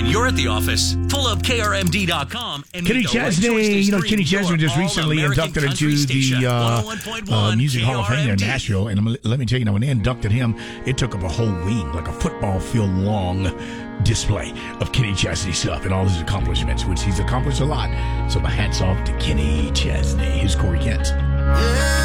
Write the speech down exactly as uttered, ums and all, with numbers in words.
you're at the office, pull up K R M D dot com and Kenny make the right Chesney, choice to you know, stream Kenny Chesney your just recently all-American inducted into country station, the uh, one oh one point one uh, Music Hall of Fame there in K R M D. Nashville. And I'm, let me tell you, now, when they inducted him, it took up a whole wing, like a football field long display of Kenny Chesney stuff and all his accomplishments, which he's accomplished a lot. So my hat's off to Kenny Chesney. Here's Corey Kent. Yeah.